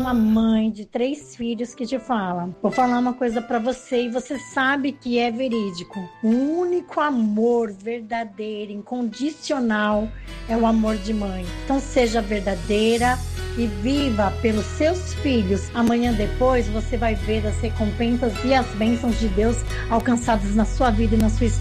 uma mãe de 3 filhos que te fala: vou falar uma coisa pra você e você sabe que é verídico. O único amor verdadeiro, incondicional, é o amor de mãe. Então seja verdadeira e viva pelos seus filhos. Amanhã depois você vai ver as recompensas e as bênçãos de Deus alcançadas na sua vida e na sua história.